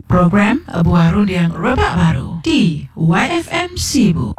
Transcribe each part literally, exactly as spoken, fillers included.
Program Abu Harun yang rebak baru di Y F M Sibu.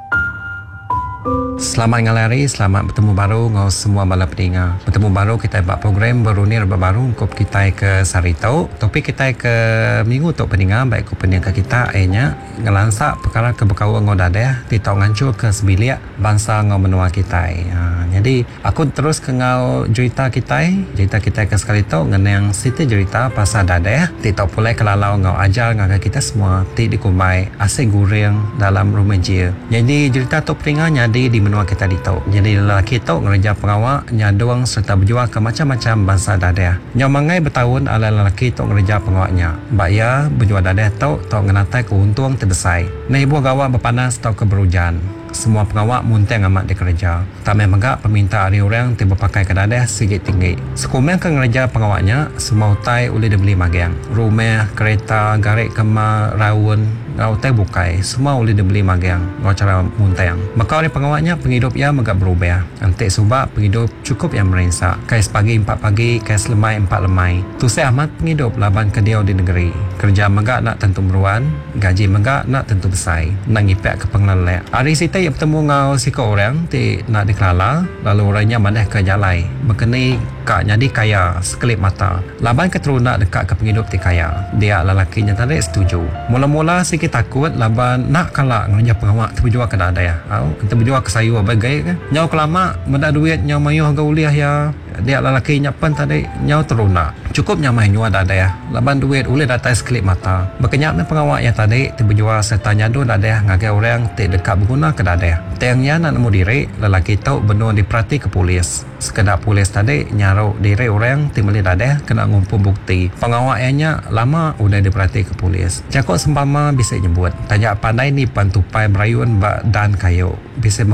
Selamat ngalari, selamat bertemu baru dengan semua bala pendengar. Bertemu baru kita buat program baru ni rebak baru untuk kita ke Sarito. Topik kita ke minggu untuk pendengar baik ke pendengar kita akhirnya ngelansak perkara kebekawang ngau dadah titau ngancur ke sebilik bangsa ngau menua kita. Ha, jadi aku terus ke ngau cerita kita, cerita kita ke Sarito ngenang siti cerita pasal dadah titau pulai kelalau ngau ajar ngau kita semua ti dikumbai asyik gureng dalam rumah dia. Jadi cerita tu pendengarnya di di menua kita ditau. Jadi lelaki tau ngereja pengawak nyaduang serta berjuang ke macam-macam bangsa dadah. Yang mangai bertahun ala lelaki tau ngereja pengawaknya. Baya berjuang dadah tau tau ngenatai keuntung terdesai. Nah ibu gawak berpanas tau keberujan. Semua pengawak munteng amat di kerja. Tak main megak peminta hari orang tiba pakai ke dadah sikit tinggi. Sekumang ke ngereja pengawaknya semua utai boleh dibeli magiang. Rumah, kereta, garik kemar, rawun ngau tai bukai semua boleh dibeli magiang ngau cara muntang. Maka oleh pengawaknya penghidup ia megak berubah. Antik subak penghidup cukup yang merensak. Kais pagi empat pagi, kais lemai empat lemai. Tusai amat penghidup laban kediau di negeri. Kerja megak nak tentu meruan, gaji megak nak tentu besar. Nak ngipek ke pengelalek. Hari sita yang bertemu ngau siko orang ti nak dikelala lalu orangnya mandah ke jalai. Berkenai kak jadi kaya sekelip mata. Laban keterunak dekat ke penghidup ti kaya. Dia lelakinya tarik setuju. Mula-mula sikit takut laban nak kalak ngereja pengawak terberjuang ke dada ya. Terberjuang ke sayur bagai kan. Nyau kelama mendak duit nyau mayuh ke uliah ya. Dia lelaki nyapan tadi nyau terunak. Cukup nyamai nyua dada ya. Laban duit boleh datai sekelip mata. Berkenyak ni pengawak yang tadi terberjuang serta nyadu dada ya ngagai orang ti dekat berguna ke dada ya. Tiangnya nak nemu diri lelaki tau benar diperhati ke polis. Sekedar polis tadi nyaruk diri orang ti meli dada kena ngumpul bukti. Pengawak ianya lama udah diperhati ke polis. Cakap sempama bisa nyebut. Tanya pandai ni pantupai berayun bak dan kayu. Bisa